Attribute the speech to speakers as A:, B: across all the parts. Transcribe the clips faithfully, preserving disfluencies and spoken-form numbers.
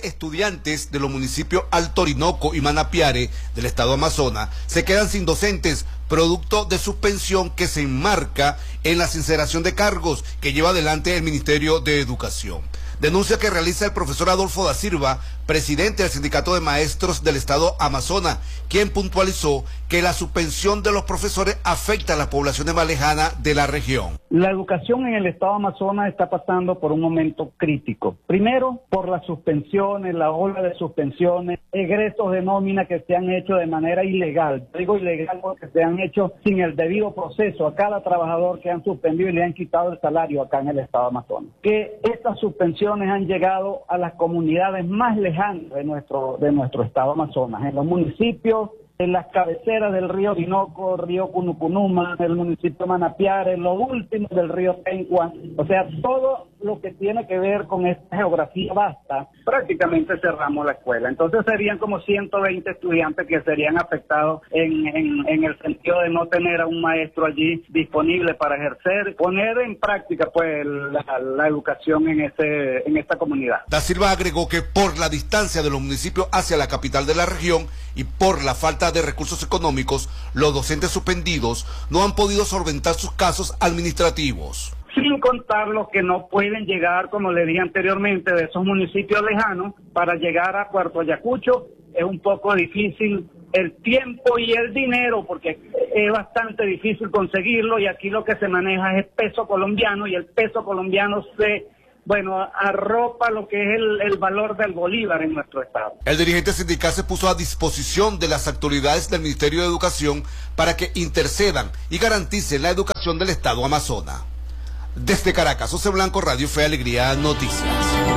A: estudiantes de los municipios Alto Orinoco y Manapiare del estado Amazonas se quedan sin docentes, producto de suspensión que se enmarca en la sinceración de cargos que lleva adelante el Ministerio de Educación. Denuncia que realiza el profesor Adolfo da Silva, presidente del Sindicato de Maestros del Estado Amazonas, quien puntualizó que la suspensión de los profesores afecta a las poblaciones más lejanas de la región.
B: La educación en el Estado Amazonas está pasando por un momento crítico. Primero, por las suspensiones, la ola de suspensiones, egresos de nómina que se han hecho de manera ilegal. Digo ilegal porque se han hecho sin el debido proceso a cada trabajador que han suspendido y le han quitado el salario acá en el Estado Amazonas. Que estas suspensiones han llegado a las comunidades más lejanas de nuestro, de nuestro Estado Amazonas, en los municipios, en las cabeceras del río Orinoco, río Cunucunuma, el municipio de Manapiare, en lo último del río Tencua, o sea, todo lo que tiene que ver con esta geografía vasta, prácticamente cerramos la escuela. Entonces serían como ciento veinte estudiantes que serían afectados en, en, en el sentido de no tener a un maestro allí disponible para ejercer, poner en práctica pues la, la educación en, ese, en esta comunidad.
A: Da Silva agregó que por la distancia de los municipios hacia la capital de la región y por la falta de recursos económicos, los docentes suspendidos no han podido solventar sus casos administrativos.
B: Sin contar los que no pueden llegar, como le dije anteriormente, de esos municipios lejanos, para llegar a Puerto Ayacucho es un poco difícil el tiempo y el dinero, porque es bastante difícil conseguirlo, y aquí lo que se maneja es peso colombiano, y el peso colombiano se... bueno, arropa lo que es el, el valor del bolívar en nuestro estado.
A: El dirigente sindical se puso a disposición de las autoridades del Ministerio de Educación para que intercedan y garanticen la educación del estado Amazonas. Desde Caracas, José Blanco, Radio Fe y Alegría, Noticias.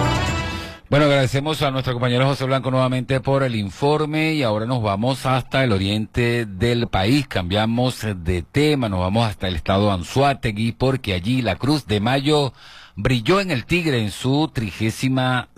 C: Bueno, agradecemos a nuestro compañero José Blanco nuevamente por el informe y ahora nos vamos hasta el oriente del país. Cambiamos de tema, nos vamos hasta el estado de Anzoátegui porque allí la Cruz de Mayo brilló en el Tigre en su trigésima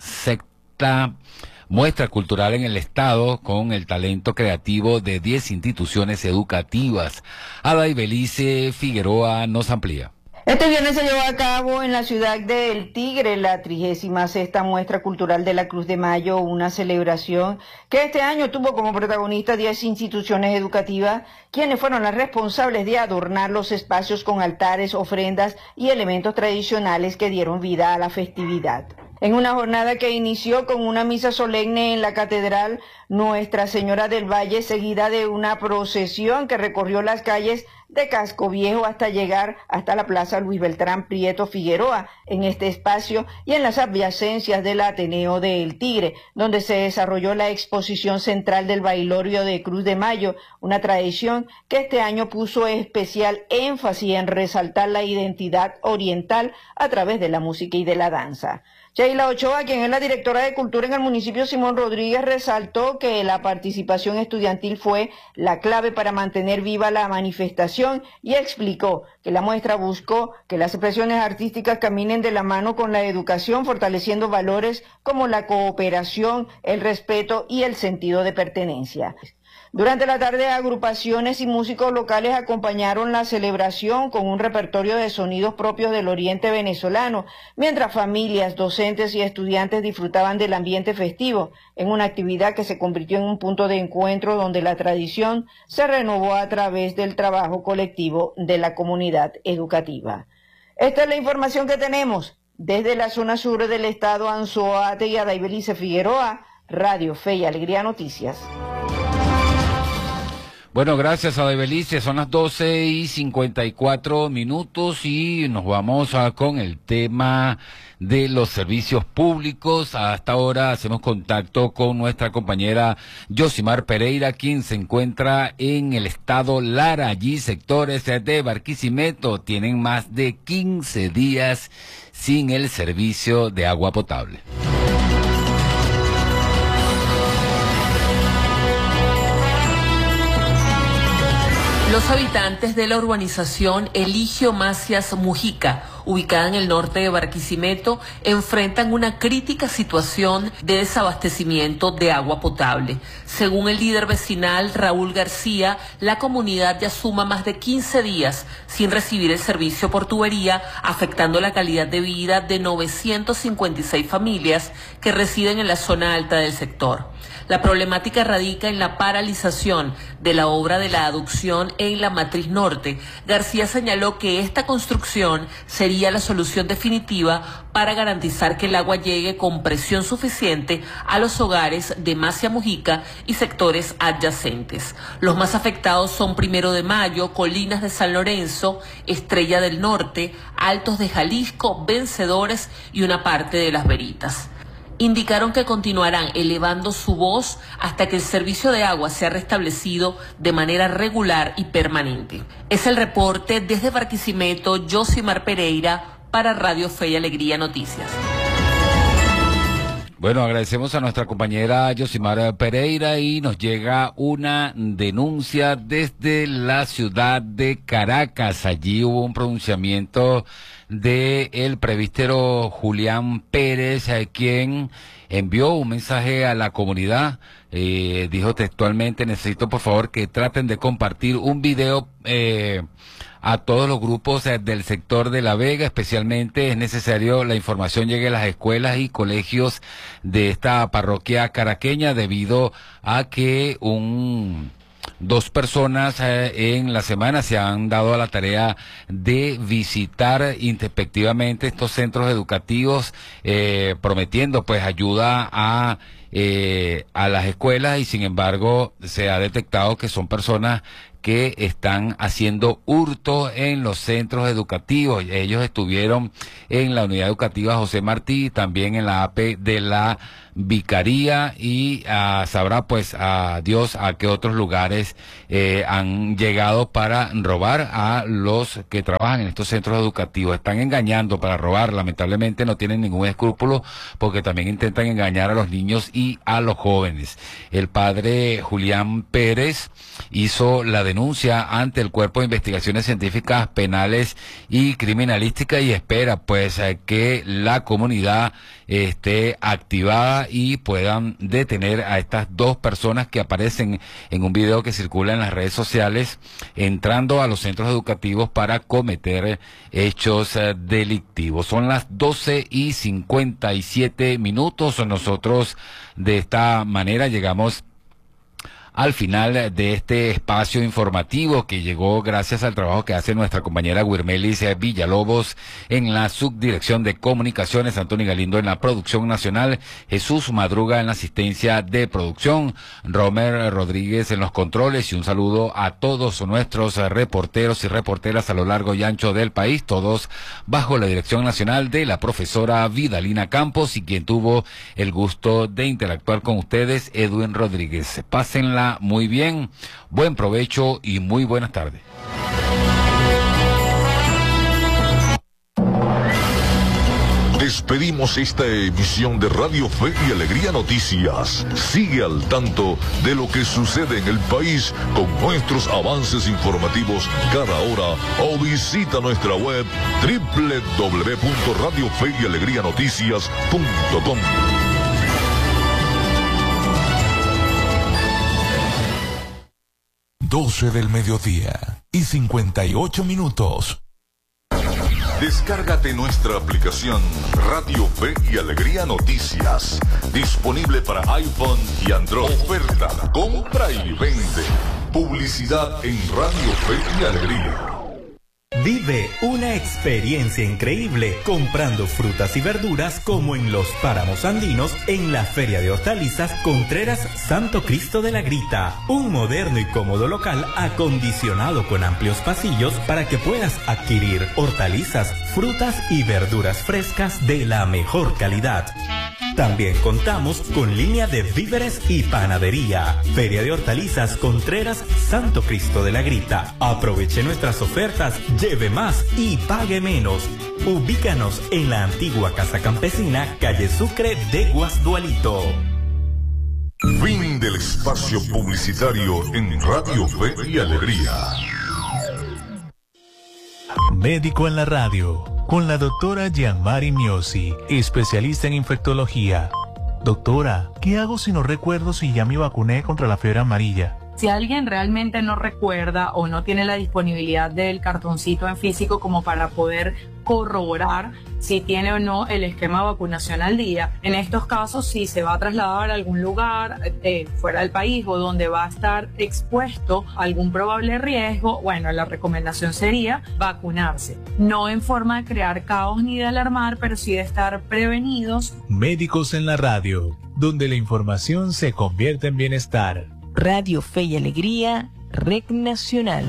C: sexta muestra cultural en el estado con el talento creativo de diez instituciones educativas. Ada Ibelice Figueroa nos amplía.
D: Este viernes se llevó a cabo en la ciudad de El Tigre la trigésima sexta muestra cultural de la Cruz de Mayo, una celebración que este año tuvo como protagonista diez instituciones educativas, quienes fueron las responsables de adornar los espacios con altares, ofrendas y elementos tradicionales que dieron vida a la festividad. En una jornada que inició con una misa solemne en la Catedral Nuestra Señora del Valle, seguida de una procesión que recorrió las calles de Casco Viejo hasta llegar hasta la Plaza Luis Beltrán Prieto Figueroa, en este espacio y en las adyacencias del Ateneo de El Tigre, donde se desarrolló la exposición central del Bailorio de Cruz de Mayo, una tradición que este año puso especial énfasis en resaltar la identidad oriental a través de la música y de la danza. Sheila Ochoa, quien es la directora de Cultura en el municipio Simón Rodríguez, resaltó que la participación estudiantil fue la clave para mantener viva la manifestación y explicó que la muestra buscó que las expresiones artísticas caminen de la mano con la educación, fortaleciendo valores como la cooperación, el respeto y el sentido de pertenencia. Durante la tarde, agrupaciones y músicos locales acompañaron la celebración con un repertorio de sonidos propios del oriente venezolano, mientras familias, docentes y estudiantes disfrutaban del ambiente festivo, en una actividad que se convirtió en un punto de encuentro donde la tradición se renovó a través del trabajo colectivo de la comunidad educativa. Esta es la información que tenemos desde la zona sur del estado Anzoátegui. Ada Ibelice Figueroa, Radio Fe y Alegría Noticias.
C: Bueno, gracias a Ibelice, son las doce y cincuenta y cuatro minutos y nos vamos a, con el tema de los servicios públicos. Hasta ahora hacemos contacto con nuestra compañera Yosimar Pereira, quien se encuentra en el estado Lara. Allí sectores de Barquisimeto tienen más de quince días sin el servicio de agua potable.
E: Los habitantes de la urbanización Eligio Macias Mujica, ubicada en el norte de Barquisimeto, enfrentan una crítica situación de desabastecimiento de agua potable. Según el líder vecinal Raúl García, la comunidad ya suma más de quince días sin recibir el servicio por tubería, afectando la calidad de vida de novecientas cincuenta y seis familias que residen en la zona alta del sector. La problemática radica en la paralización de la obra de la aducción en la matriz norte. García señaló que esta construcción sería la solución definitiva para garantizar que el agua llegue con presión suficiente a los hogares de Masia Mujica y sectores adyacentes. Los más afectados son Primero de Mayo, Colinas de San Lorenzo, Estrella del Norte, Altos de Jalisco, Vencedores y una parte de Las Veritas. Indicaron que continuarán elevando su voz hasta que el servicio de agua sea restablecido de manera regular y permanente. Es el reporte desde Barquisimeto, Yosimar Pereira, para Radio Fe y Alegría Noticias.
C: Bueno, agradecemos a nuestra compañera Yosimar Pereira y nos llega una denuncia desde la ciudad de Caracas. Allí hubo un pronunciamiento de el presbítero Julián Pérez, eh, quien envió un mensaje a la comunidad. Eh, dijo textualmente: necesito por favor que traten de compartir un video eh, a todos los grupos eh, del sector de La Vega. Especialmente es necesario la información llegue a las escuelas y colegios de esta parroquia caraqueña, debido a que un Dos personas eh, en la semana se han dado a la tarea de visitar introspectivamente estos centros educativos, eh, prometiendo pues ayuda a eh, a las escuelas, y sin embargo se ha detectado que son personas que están haciendo hurto en los centros educativos. Ellos estuvieron en la unidad educativa José Martí, también en la A P de la Vicaría, y uh, sabrá pues a Dios a qué otros lugares eh, han llegado para robar a los que trabajan en estos centros educativos. Están engañando para robar, lamentablemente no tienen ningún escrúpulo, porque también intentan engañar a los niños y a los jóvenes. El padre Julián Pérez hizo la denuncia ante el Cuerpo de Investigaciones Científicas Penales y Criminalísticas y espera pues eh, que la comunidad eh, esté activada y puedan detener a estas dos personas que aparecen en un video que circula en las redes sociales, entrando a los centros educativos para cometer hechos eh, delictivos. Son las doce y cincuenta y siete minutos. Nosotros de esta manera llegamos al final de este espacio informativo, que llegó gracias al trabajo que hace nuestra compañera Guirmelis Villalobos en la subdirección de comunicaciones, Antonio Galindo en la producción nacional, Jesús Madruga en la asistencia de producción, Romer Rodríguez en los controles, y un saludo a todos nuestros reporteros y reporteras a lo largo y ancho del país, todos bajo la dirección nacional de la profesora Vidalina Campos, y quien tuvo el gusto de interactuar con ustedes, Edwin Rodríguez. Pásenla muy bien, buen provecho y muy buenas tardes.
F: Despedimos esta emisión de Radio Fe y Alegría Noticias. Sigue al tanto de lo que sucede en el país con nuestros avances informativos cada hora, o visita nuestra web doble u doble u doble u punto radio fe y alegría noticias punto com. doce del mediodía y cincuenta y ocho minutos. Descárgate nuestra aplicación Radio Fe y Alegría Noticias, disponible para iPhone y Android. Oferta, compra y vende. Publicidad en Radio Fe y Alegría.
G: Vive una experiencia increíble comprando frutas y verduras como en los páramos andinos en la Feria de Hortalizas Contreras Santo Cristo de la Grita. Un moderno y cómodo local acondicionado con amplios pasillos para que puedas adquirir hortalizas, frutas y verduras frescas de la mejor calidad. También contamos con línea de víveres y panadería. Feria de Hortalizas Contreras Santo Cristo de la Grita. Aproveche nuestras ofertas, lleve más y pague menos. Ubícanos en la antigua Casa Campesina, calle Sucre de Guasdualito.
F: Fin del espacio publicitario en Radio Fe y Alegría.
H: Médico en la radio. con la doctora Gianmari Miosi, especialista en infectología. Doctora, ¿qué hago si no recuerdo si ya me vacuné contra la fiebre amarilla?
I: Si alguien realmente no recuerda o no tiene la disponibilidad del cartoncito en físico como para poder corroborar si tiene o no el esquema de vacunación al día, en estos casos si se va a trasladar a algún lugar eh, fuera del país o donde va a estar expuesto a algún probable riesgo, bueno, la recomendación sería vacunarse. No en forma de crear caos ni de alarmar, pero sí de estar prevenidos.
H: Médicos en la radio, donde la información se convierte en bienestar.
J: Radio Fe y Alegría, Red Nacional.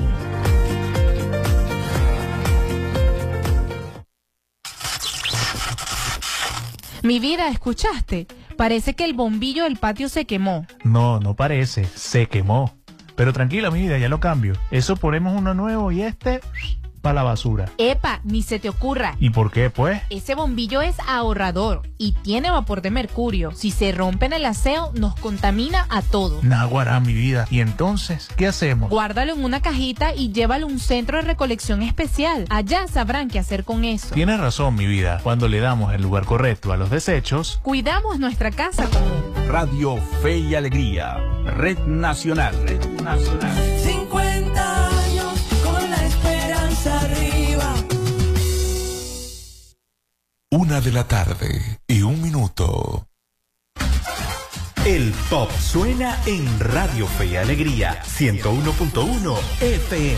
K: Mi vida, ¿escuchaste? Parece que el bombillo del patio se quemó.
H: No, no parece, se quemó. Pero tranquila, mi vida, ya lo cambio. Eso ponemos uno nuevo y este para la basura.
K: Epa, ni se te ocurra.
H: ¿Y por qué, pues?
K: Ese bombillo es ahorrador y tiene vapor de mercurio. Si se rompe en el aseo, nos contamina a todos.
H: Naguará, mi vida. ¿Y entonces qué hacemos?
K: Guárdalo en una cajita y llévalo a un centro de recolección especial. Allá sabrán qué hacer con eso.
H: Tienes razón, mi vida. Cuando le damos el lugar correcto a los desechos,
K: cuidamos nuestra casa común.
L: Radio Fe y Alegría, Red Nacional. Red Nacional.
M: cincuenta años con la esperanza arriba.
F: Una de la tarde y un minuto.
G: El pop suena en Radio Fe y Alegría, ciento uno punto uno F M.